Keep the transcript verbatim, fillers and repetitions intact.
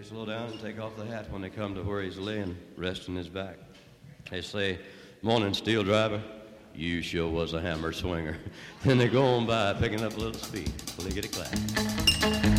slow down and take off the hat when they come to where he's laying, resting his back. They say, "Morning, steel driver. You sure was a hammer swinger." Then they go on by, picking up a little speed till they get a clap.